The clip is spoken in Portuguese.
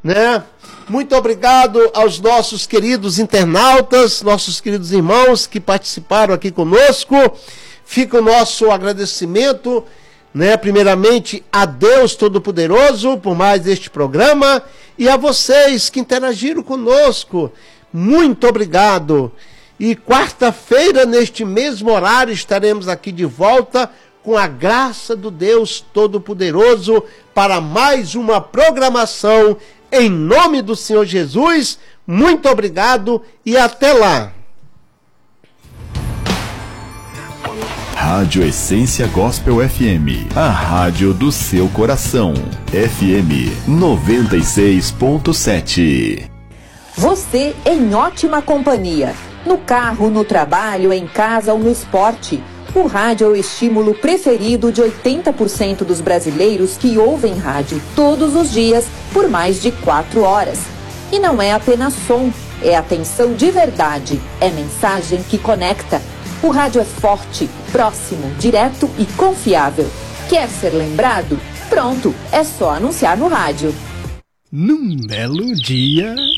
né? Muito obrigado aos nossos queridos internautas, nossos queridos irmãos que participaram aqui conosco. Fica o nosso agradecimento, né? Primeiramente a Deus Todo-Poderoso por mais este programa e a vocês que interagiram conosco. Muito obrigado. E quarta-feira, neste mesmo horário, estaremos aqui de volta com a graça do Deus Todo-Poderoso para mais uma programação em nome do Senhor Jesus. Muito obrigado e até lá. Rádio Essência Gospel FM, a rádio do seu coração. FM 96.7. Você em ótima companhia. No carro, no trabalho, em casa ou no esporte. O rádio é o estímulo preferido de 80% dos brasileiros que ouvem rádio todos os dias por mais de 4 horas. E não é apenas som, é atenção de verdade, é mensagem que conecta. O rádio é forte, próximo, direto e confiável. Quer ser lembrado? Pronto, é só anunciar no rádio. Num belo dia...